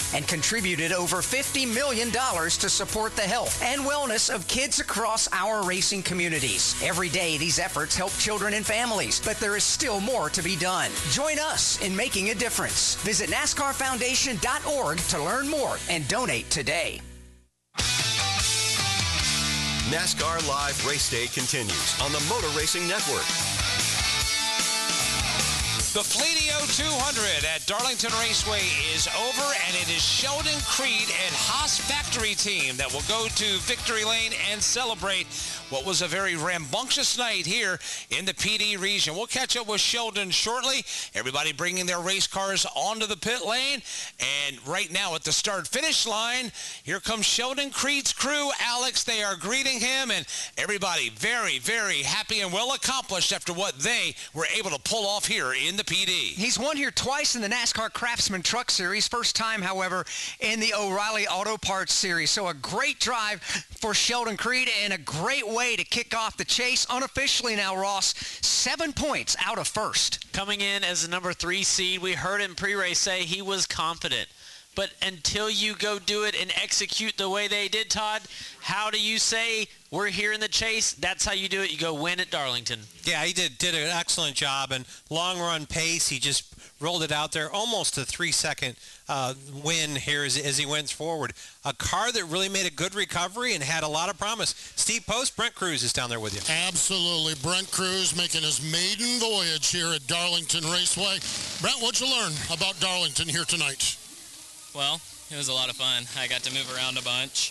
and contributed over $50 million to support the health and wellness of kids across our racing communities. Every day, these efforts help children and families, but there is still more to be done. Join us in making a difference. Visit NASCARFoundation.org to learn more and donate today. NASCAR Live Race Day continues on the Motor Racing Network. The Fleetio 200 at Darlington Raceway is over, and it is Sheldon Creed and Haas Factory Team that will go to Victory Lane and celebrate what was a very rambunctious night here in the PD region. We'll catch up with Sheldon shortly. Everybody bringing their race cars onto the pit lane. And right now at the start-finish line, here comes Sheldon Creed's crew. Alex, they are greeting him, and everybody very, very happy and well accomplished after what they were able to pull off here in the PD. He's won here twice in the NASCAR Craftsman Truck Series. First time, however, in the O'Reilly Auto Parts Series. So a great drive for Sheldon Creed and a great way to kick off the chase. Unofficially now, Ross, 7 points out of first. Coming in as the number 3 seed, we heard him pre-race say he was confident. But until you go do it and execute the way they did, Todd, how do you say we're here in the chase? That's how you do it. You go win at Darlington. Yeah, he did an excellent job, and long run pace, he just rolled it out there, almost a 3-second win here as he went forward. A car that really made a good recovery and had a lot of promise. Steve Post, Brent Cruz is down there with you. Absolutely. Brent Cruz making his maiden voyage here at Darlington Raceway. Brent, what'd you learn about Darlington here tonight? Well, it was a lot of fun. I got to move around a bunch.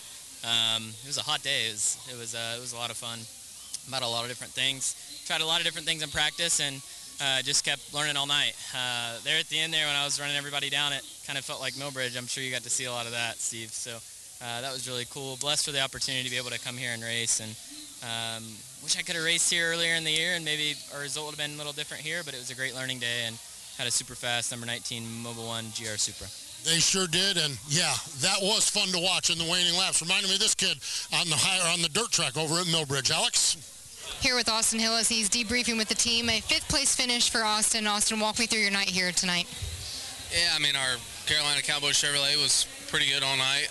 It was a hot day. It was a lot of fun about a lot of different things. Tried a lot of different things in practice, and just kept learning all night. There at the end there when I was running everybody down, it kind of felt like Millbridge. I'm sure you got to see a lot of that, Steve. So that was really cool. Blessed for the opportunity to be able to come here and race. And wish I could have raced here earlier in the year, and maybe our result would have been a little different here, but it was a great learning day, and had a super fast number 19 Mobil 1 GR Supra. They sure did, and yeah, that was fun to watch in the waning laps. Reminded me of this kid on the dirt track over at Millbridge. Alex? Here with Austin Hill as he's debriefing with the team. A 5th place finish for Austin. Austin, walk me through your night here tonight. Yeah, I mean, our Carolina Cowboy Chevrolet was pretty good all night.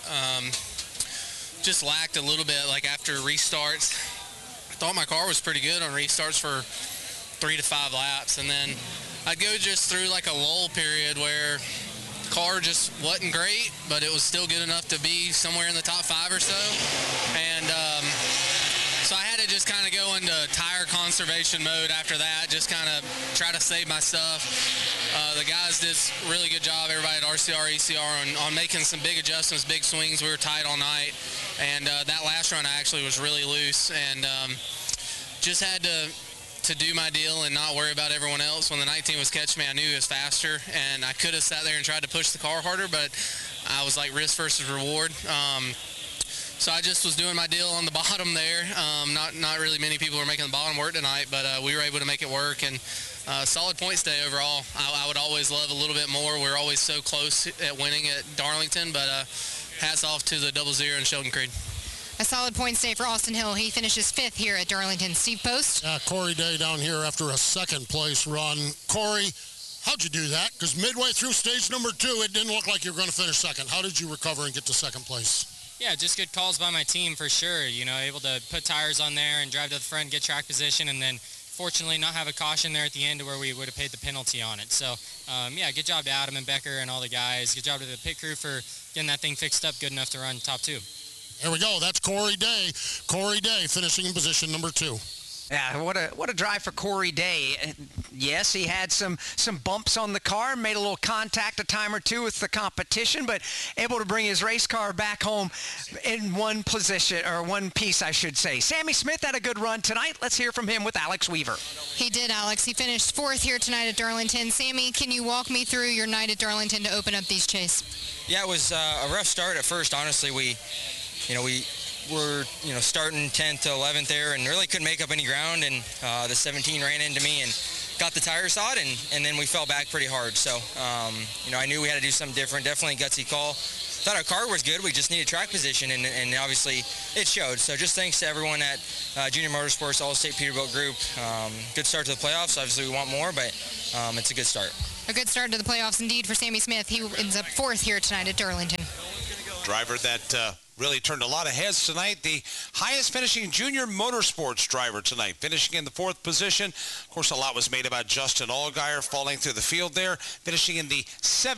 Just lacked a little bit, like after restarts. I thought my car was pretty good on restarts for 3 to 5 laps, and then I'd go just through like a lull period where car just wasn't great, but it was still good enough to be somewhere in the top 5 or so. And so I had to just kind of go into tire conservation mode after that, just kind of try to save my stuff. The guys did a really good job, everybody at RCR, ECR, on making some big adjustments, big swings. We were tight all night, and that last run actually was really loose, and just had to do my deal and not worry about everyone else. When the 19 was catching me, I knew he was faster, and I could have sat there and tried to push the car harder, but I was like risk versus reward. So I just was doing my deal on the bottom there. Not really many people were making the bottom work tonight, but we were able to make it work, and solid points day overall. I would always love a little bit more. We're always so close at winning at Darlington, but hats off to the 00 and Sheldon Creed. A solid points day for Austin Hill. He finishes 5th here at Darlington. Steve Post? Corey Day down here after a 2nd place run. Corey, how'd you do that? Because midway through stage number 2, it didn't look like you were going to finish 2nd. How did you recover and get to 2nd place? Yeah, just good calls by my team for sure. You know, able to put tires on there and drive to the front, get track position, and then fortunately not have a caution there at the end to where we would have paid the penalty on it. So, yeah, good job to Adam and Becker and all the guys. Good job to the pit crew for getting that thing fixed up good enough to run top 2. There we go. That's Corey Day. Corey Day finishing in position number 2. Yeah, what a drive for Corey Day. Yes, he had some bumps on the car, made a little contact a time or two with the competition, but able to bring his race car back home in one position, or one piece, I should say. Sammy Smith had a good run tonight. Let's hear from him with Alex Weaver. He did, Alex. He finished 4th here tonight at Darlington. Sammy, can you walk me through your night at Darlington to open up these chase? Yeah, it was a rough start at first. Honestly, we were starting 10th to 11th there and really couldn't make up any ground, and the 17 ran into me and got the tire sawed, and then we fell back pretty hard. So I knew we had to do something different. Definitely a gutsy call. Thought our car was good. We just needed track position, and obviously it showed. So just thanks to everyone at Junior Motorsports All-State Peterbilt Group. Good start to the playoffs. Obviously we want more, but it's a good start. A good start to the playoffs indeed for Sammy Smith. He ends up 4th here tonight at Darlington. Driver that really turned a lot of heads tonight. The highest finishing junior motorsports driver tonight, finishing in the 4th position. Of course, a lot was made about Justin Allgaier falling through the field there, finishing in the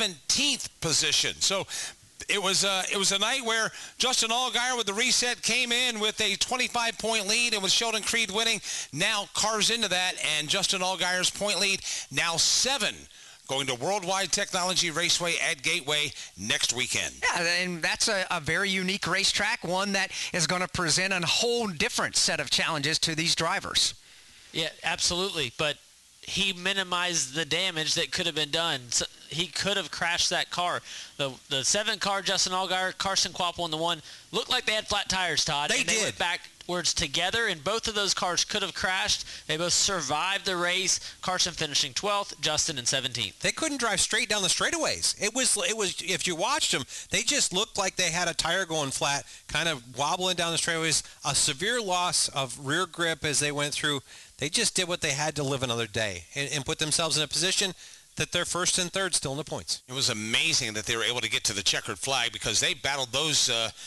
17th position. So it was a night where Justin Allgaier with the reset came in with a 25-point lead, and with Sheldon Creed winning, now carves into that, and Justin Allgaier's point lead now 7. Going to Worldwide Technology Raceway at Gateway next weekend. Yeah, and that's a very unique racetrack, one that is going to present a whole different set of challenges to these drivers. Yeah, absolutely. But he minimized the damage that could have been done. So he could have crashed that car. The 7 car, Justin Allgaier, Carson Kvapil in the 1, looked like they had flat tires, Todd. They went backwards together, and both of those cars could have crashed. They both survived the race. Carson finishing 12th, Justin in 17th. They couldn't drive straight down the straightaways. It was if you watched them, they just looked like they had a tire going flat, kind of wobbling down the straightaways. A severe loss of rear grip as they went through. They just did what they had to live another day and put themselves in a position that they're 1st and 3rd still in the points. It was amazing that they were able to get to the checkered flag, because they battled those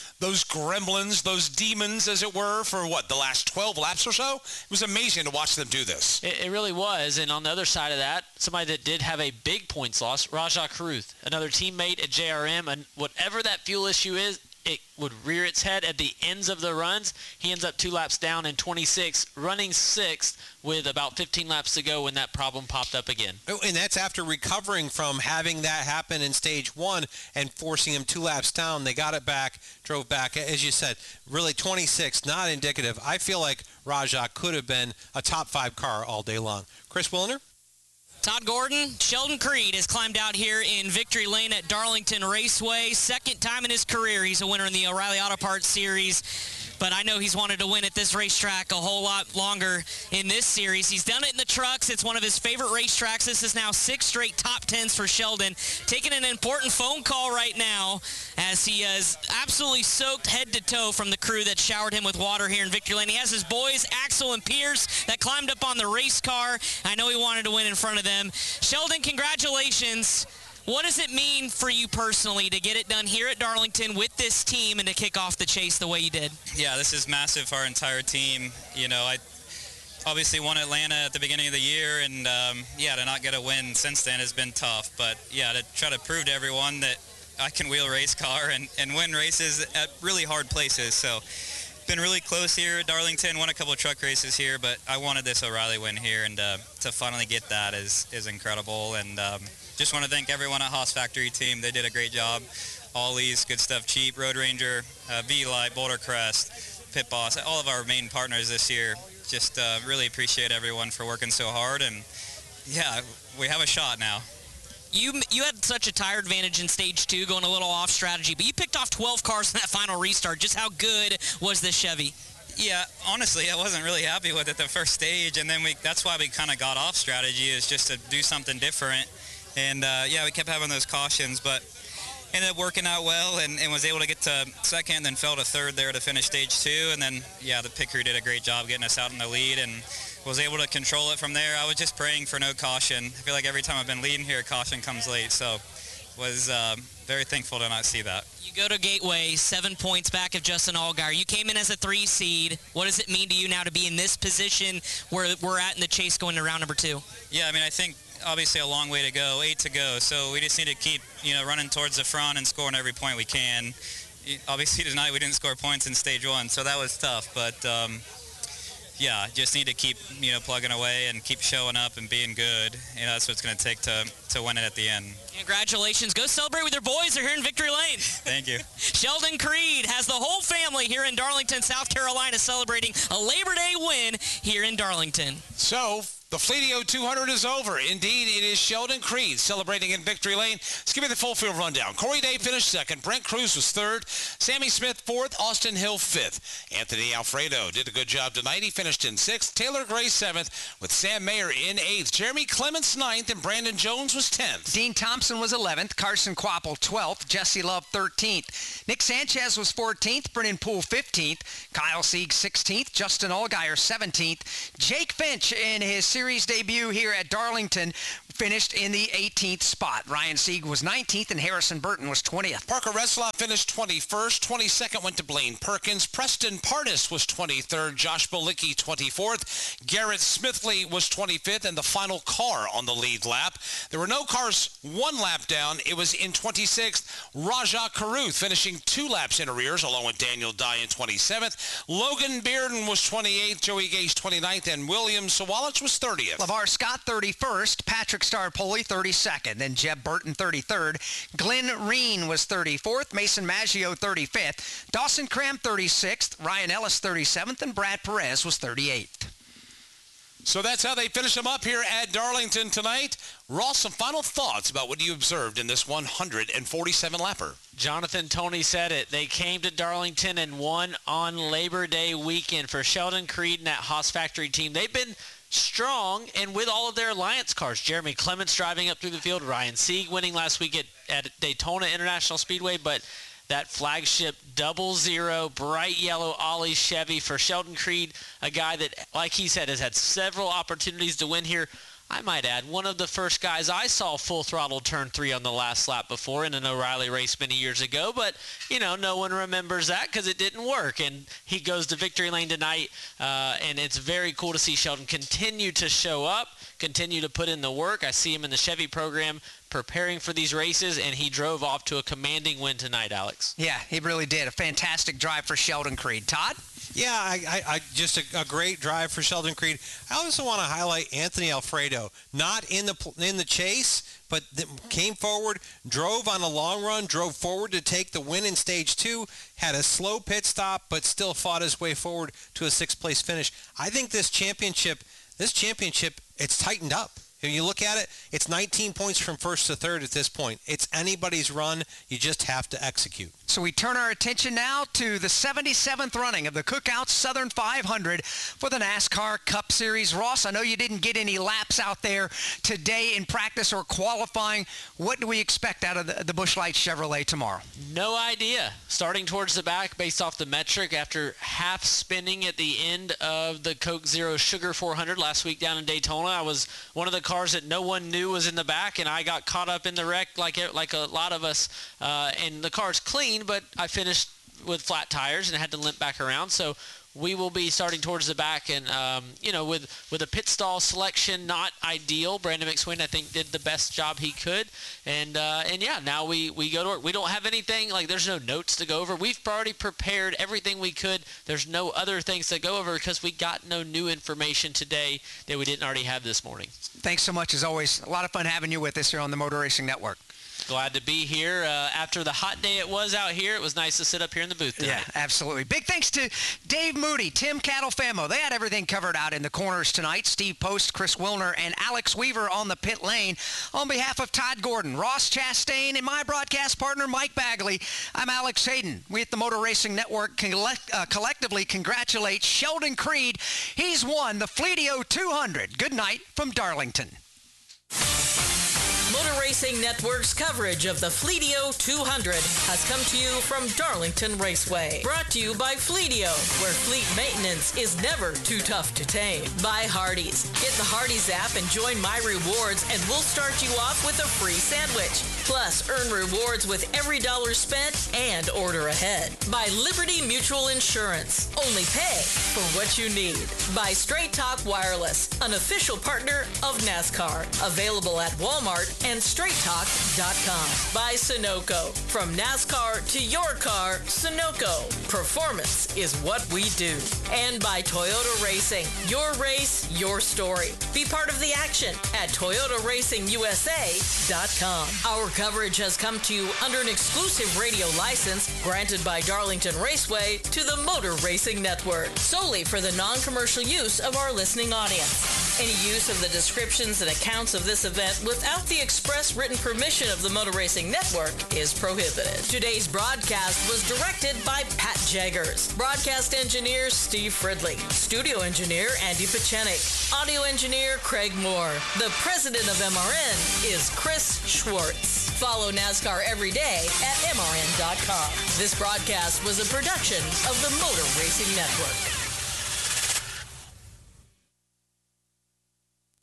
gremlins, those demons, as it were, for the last 12 laps or so. It was amazing to watch them do this. It really was. And on the other side of that, somebody that did have a big points loss, Rajah Caruth, another teammate at JRM, and whatever that fuel issue is, it would rear its head at the ends of the runs. He ends up 2 laps down in 26, running 6th with about 15 laps to go when that problem popped up again. And that's after recovering from having that happen in stage 1 and forcing him 2 laps down. They got it back, drove back. As you said, really 26, not indicative. I feel like Rajah could have been a top 5 car all day long. Chris Wilner? Todd Gordon, Sheldon Creed has climbed out here in Victory Lane at Darlington Raceway. 2nd time in his career he's a winner in the O'Reilly Auto Parts Series. But I know he's wanted to win at this racetrack a whole lot longer in this series. He's done it in the trucks. It's one of his favorite racetracks. This is now 6 straight top 10s for Sheldon. Taking an important phone call right now as he is absolutely soaked head to toe from the crew that showered him with water here in Victory Lane. He has his boys, Axel and Pierce, that climbed up on the race car. I know he wanted to win in front of them. Sheldon, congratulations. What does it mean for you personally to get it done here at Darlington with this team and to kick off the chase the way you did? Yeah, this is massive for our entire team. You know, I obviously won Atlanta at the beginning of the year, and to not get a win since then has been tough. But yeah, to try to prove to everyone that I can wheel a race car and win races at really hard places. So been really close here at Darlington, won a couple of truck races here, but I wanted this O'Reilly win here, and to finally get that is incredible. And just want to thank everyone at Haas Factory team. They did a great job. Ollie's, Good Stuff Cheap, Road Ranger, V-Light, Boulder Crest, Pit Boss, all of our main partners this year. Just really appreciate everyone for working so hard. And yeah, we have a shot now. You had such a tire advantage in stage 2, going a little off strategy, but you picked off 12 cars in that final restart. Just how good was this Chevy? Yeah, honestly, I wasn't really happy with it the first stage, and then that's why we kind of got off strategy, is just to do something different. And we kept having those cautions, but ended up working out well and was able to get to 2nd, then fell to 3rd there to finish stage 2. And then, the pit crew did a great job getting us out in the lead and was able to control it from there. I was just praying for no caution. I feel like every time I've been leading here, caution comes late. So was very thankful to not see that. You go to Gateway, 7 points back of Justin Allgaier. You came in as a 3 seed. What does it mean to you now to be in this position where we're at in the chase going to round number 2? Yeah, I think obviously a long way to go, 8 to go. So we just need to keep, running towards the front and scoring every point we can. Obviously tonight we didn't score points in stage 1, so that was tough. But just need to keep, plugging away and keep showing up and being good. That's what it's going to take to win it at the end. Congratulations. Go celebrate with your boys. They're here in Victory Lane. Thank you. Sheldon Creed has the whole family here in Darlington, South Carolina, celebrating a Labor Day win here in Darlington. So the Fleetio 200 is over. Indeed, it is Sheldon Creed celebrating in Victory Lane. Let's give you the full field rundown. Corey Day finished 2nd. Brent Cruz was 3rd. Sammy Smith 4th. Austin Hill 5th. Anthony Alfredo did a good job tonight. He finished in 6th. Taylor Gray 7th with Sam Mayer in 8th. Jeremy Clements 9th and Brandon Jones was 10th. Dean Thompson was 11th. Carson Kvapil 12th. Jesse Love 13th. Nick Sanchez was 14th. Brennan Poole 15th. Kyle Sieg 16th. Justin Allgaier 17th. Jake Finch in his series Series debut here at Darlington finished in the 18th spot. Ryan Sieg was 19th and Harrison Burton was 20th. Parker Retzlaff finished 21st. 22nd went to Blaine Perkins. Preston Pardis was 23rd. Josh Bolicki 24th. Garrett Smithley was 25th, and the final car on the lead lap. There were no cars one lap down. It was in 26th. Raja Karuth finishing 2 laps in arrears, along with Daniel Dye in 27th. Logan Bearden was 28th. Joey Gage 29th, and William Sawalich was 30th. LeVar Scott 31st. Patrick Starpoli 32nd. Then Jeb Burton 33rd. Glenn Reen was 34th. Mason Maggio 35th. Dawson Cram 36th. Ryan Ellis 37th. And Brad Perez was 38th. So that's how they finish them up here at Darlington tonight. Ross, some final thoughts about what you observed in this 147-lapper. Jonathan Toney said it. They came to Darlington and won on Labor Day weekend. For Sheldon Creed and that Haas Factory team, they've been strong, and with all of their alliance cars, Jeremy Clements driving up through the field, Ryan Sieg winning last week at Daytona International Speedway, but that flagship 00 bright yellow Ollie Chevy for Sheldon Creed, a guy that, like he said, has had several opportunities to win here. I might add, one of the first guys I saw full throttle turn 3 on the last lap before in an O'Reilly race many years ago, but, no one remembers that because it didn't work, and he goes to victory lane tonight, and it's very cool to see Sheldon continue to show up, continue to put in the work. I see him in the Chevy program preparing for these races, and he drove off to a commanding win tonight, Alex. Yeah, he really did. A fantastic drive for Sheldon Creed. Todd? Yeah, I just a great drive for Sheldon Creed. I also want to highlight Anthony Alfredo, not in the chase, but came forward, drove on a long run, drove forward to take the win in stage 2, had a slow pit stop, but still fought his way forward to a 6th place finish. I think this championship, it's tightened up. If you look at it, it's 19 points from 1st to 3rd at this point. It's anybody's run. You just have to execute. So we turn our attention now to the 77th running of the Cookout Southern 500 for the NASCAR Cup Series. Ross, I know you didn't get any laps out there today in practice or qualifying. What do we expect out of the Busch Lights Chevrolet tomorrow? No idea. Starting towards the back based off the metric after half spinning at the end of the Coke Zero Sugar 400 last week down in Daytona. I was one of the cars that no one knew was in the back, and I got caught up in the wreck like a lot of us. And the car's clean, but I finished with flat tires and had to limp back around. So we will be starting towards the back, and with a pit stall selection not ideal. Brandon McSwain, I think, did the best job he could, and yeah, now we go to work. We don't have anything, like there's no notes to go over. We've already prepared everything we could. There's no other things to go over because we got no new information today that we didn't already have this morning. Thanks so much, as always. A lot of fun having you with us here on the Motor Racing Network. Glad to be here. After the hot day it was out here, it was nice to sit up here in the booth tonight. Yeah, absolutely. Big thanks to Dave Moody, Tim Catalfamo. They had everything covered out in the corners tonight. Steve Post, Chris Wilner, and Alex Weaver on the pit lane. On behalf of Todd Gordon, Ross Chastain, and my broadcast partner, Mike Bagley, I'm Alex Hayden. We at the Motor Racing Network collectively congratulate Sheldon Creed. He's won the Fleetio 200. Good night from Darlington. Motor Racing Network's coverage of the Fleetio 200 has come to you from Darlington Raceway. Brought to you by Fleetio, where fleet maintenance is never too tough to tame. By Hardee's. Get the Hardee's app and join My Rewards, and we'll start you off with a free sandwich. Plus, earn rewards with every dollar spent and order ahead. By Liberty Mutual Insurance. Only pay for what you need. By Straight Talk Wireless, an official partner of NASCAR. Available at Walmart and StraightTalk.com. By Sunoco. From NASCAR to your car, Sunoco. Performance is what we do. And by Toyota Racing. Your race, your story. Be part of the action at ToyotaRacingUSA.com. Our coverage has come to you under an exclusive radio license granted by Darlington Raceway to the Motor Racing Network, solely for the non-commercial use of our listening audience. Any use of the descriptions and accounts of this event without the express written permission of the Motor Racing Network is prohibited. Today's broadcast was directed by Pat Jaggers. Broadcast engineer Steve Fridley. Studio engineer Andy Pachenik. Audio engineer Craig Moore. The president of MRN is Chris Schwartz. Follow NASCAR every day at MRN.com. This broadcast was a production of the Motor Racing Network.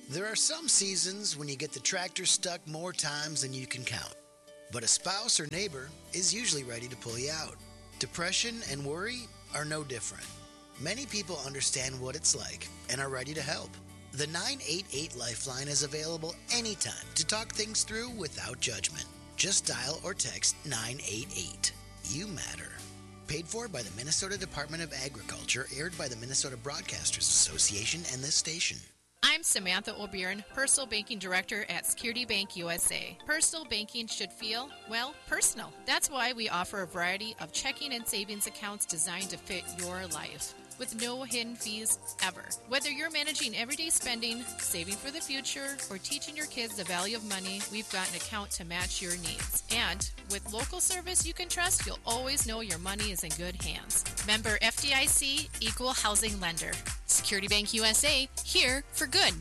There are some seasons when you get the tractor stuck more times than you can count. But a spouse or neighbor is usually ready to pull you out. Depression and worry are no different. Many people understand what it's like and are ready to help. The 988 Lifeline is available anytime to talk things through without judgment. Just dial or text 988. You matter. Paid for by the Minnesota Department of Agriculture, aired by the Minnesota Broadcasters Association and this station. I'm Samantha O'Byrne, Personal Banking Director at Security Bank USA. Personal banking should feel, well, personal. That's why we offer a variety of checking and savings accounts designed to fit your life, with no hidden fees ever. Whether you're managing everyday spending, saving for the future, or teaching your kids the value of money, we've got an account to match your needs. And with local service you can trust, you'll always know your money is in good hands. Member FDIC, Equal Housing Lender. Security Bank USA, here for good.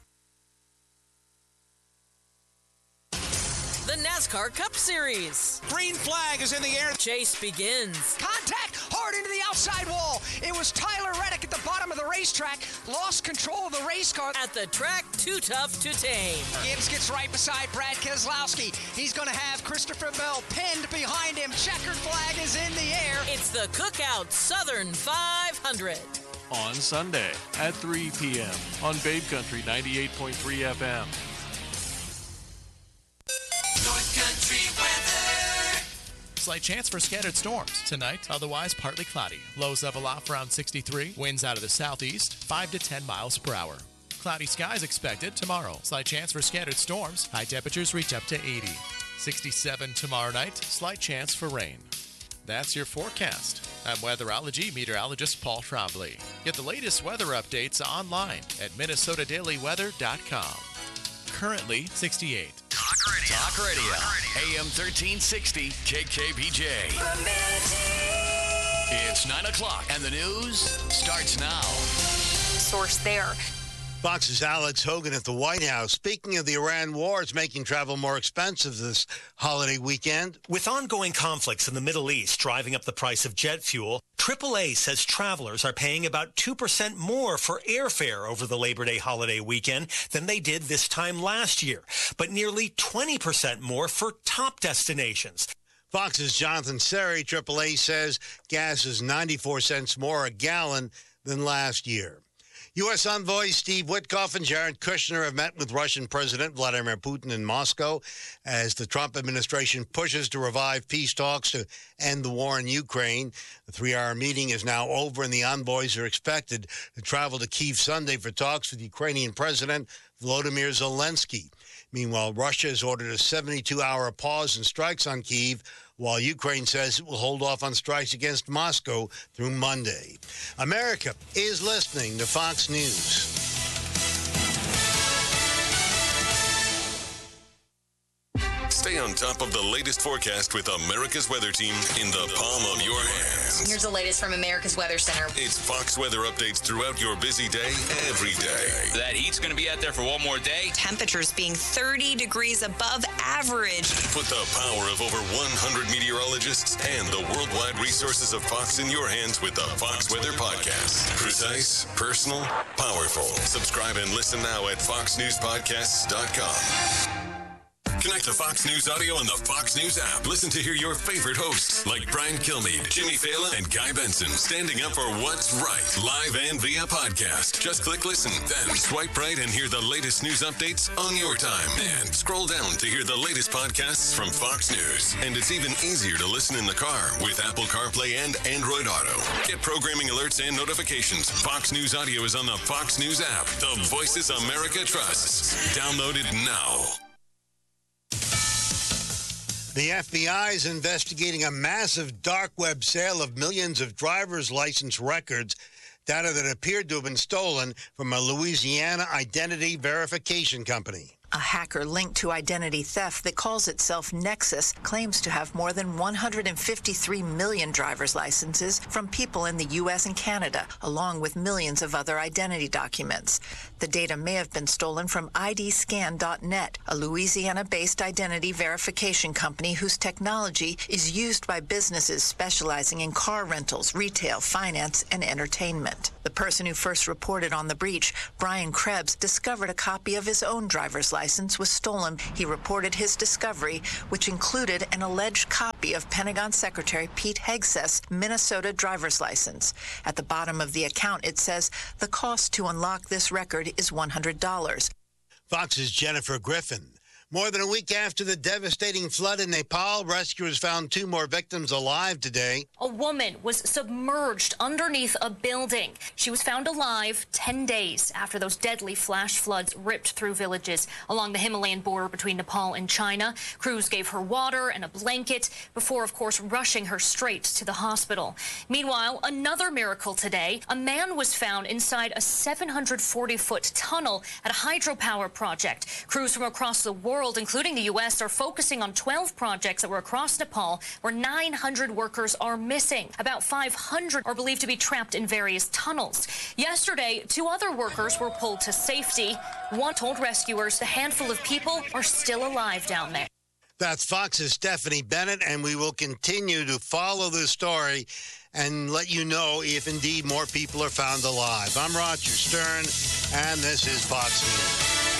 The NASCAR Cup Series. Green flag is in the air. Chase begins. Contact hard into the outside wall. It was Tyler Reddick at the bottom of the racetrack. Lost control of the race car. At the track, too tough to tame. Gibbs gets right beside Brad Keselowski. He's going to have Christopher Bell pinned behind him. Checkered flag is in the air. It's the Cookout Southern 500. On Sunday at 3 p.m. on Babe Country 98.3 FM. North Country weather. Slight chance for scattered storms. Tonight, otherwise partly cloudy. Lows level off around 63. Winds out of the southeast, 5 to 10 miles per hour. Cloudy skies expected tomorrow. Slight chance for scattered storms. High temperatures reach up to 80. 67 tomorrow night. Slight chance for rain. That's your forecast. I'm weatherology meteorologist Paul Trombley. Get the latest weather updates online at minnesotadailyweather.com. Currently 68. Talk Radio. AM 1360 KKBJ. It's 9 o'clock and the news starts now. Source there. Fox's Alex Hogan at the White House. Speaking of the Iran war, it's making travel more expensive this holiday weekend. With ongoing conflicts in the Middle East driving up the price of jet fuel, AAA says travelers are paying about 2% more for airfare over the Labor Day holiday weekend than they did this time last year, but nearly 20% more for top destinations. Fox's Jonathan Seri, AAA, says gas is 94 cents more a gallon than last year. U.S. envoys Steve Witkoff and Jared Kushner have met with Russian President Vladimir Putin in Moscow as the Trump administration pushes to revive peace talks to end the war in Ukraine. The 3-hour meeting is now over, and the envoys are expected to travel to Kyiv Sunday for talks with Ukrainian President Volodymyr Zelensky. Meanwhile, Russia has ordered a 72-hour pause in strikes on Kyiv, while Ukraine says it will hold off on strikes against Moscow through Monday. America is listening to Fox News. Stay on top of the latest forecast with America's Weather Team in the palm of your hands. Here's the latest from America's Weather Center. It's Fox weather updates throughout your busy day, every day. That heat's going to be out there for one more day. Temperatures being 30 degrees above average. Put the power of over 100 meteorologists and the worldwide resources of Fox in your hands with the Fox Weather Podcast. Precise, personal, powerful. Subscribe and listen now at foxnewspodcasts.com. Connect to Fox News Audio on the Fox News app. Listen to hear your favorite hosts like Brian Kilmeade, Jimmy Fallon, and Guy Benson standing up for what's right, live and via podcast. Just click listen, then swipe right and hear the latest news updates on your time. And scroll down to hear the latest podcasts from Fox News. And it's even easier to listen in the car with Apple CarPlay and Android Auto. Get programming alerts and notifications. Fox News Audio is on the Fox News app. The voices America trusts. Download it now. The FBI is investigating a massive dark web sale of millions of driver's license records, data that appeared to have been stolen from a Louisiana identity verification company. A hacker linked to identity theft that calls itself Nexus claims to have more than 153 million driver's licenses from people in the U.S. and Canada, along with millions of other identity documents. The data may have been stolen from IDScan.net, a Louisiana-based identity verification company whose technology is used by businesses specializing in car rentals, retail, finance, and entertainment. The person who first reported on the breach, Brian Krebs, discovered a copy of his own driver's license was stolen. He reported his discovery, which included an alleged copy of Pentagon Secretary Pete Hegseth's Minnesota driver's license. At the bottom of the account, it says the cost to unlock this record is $100. Fox's Jennifer Griffin. More than a week after the devastating flood in Nepal, rescuers found 2 more victims alive today. A woman was submerged underneath a building. She was found alive 10 days after those deadly flash floods ripped through villages along the Himalayan border between Nepal and China. Crews gave her water and a blanket before, of course, rushing her straight to the hospital. Meanwhile, another miracle today. A man was found inside a 740-foot tunnel at a hydropower project. Crews from across the world, including the U.S., are focusing on 12 projects that were across Nepal where 900 workers are missing. About 500 are believed to be trapped in various tunnels. Yesterday, 2 other workers were pulled to safety. One told rescuers a handful of people are still alive down there. That's Fox's Stephanie Bennett, and we will continue to follow this story and let you know if indeed more people are found alive. I'm Roger Stern, and this is Fox News.